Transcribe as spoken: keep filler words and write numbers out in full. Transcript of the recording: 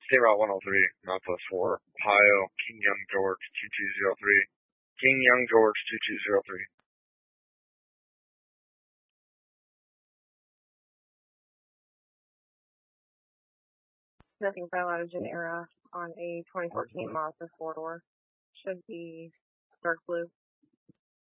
State Route one oh three, Northwest four, Ohio, King Young George two two zero three. King Young George two two zero three. Nothing file out of Genera on a twenty fourteen Mazda four door. Should be dark blue.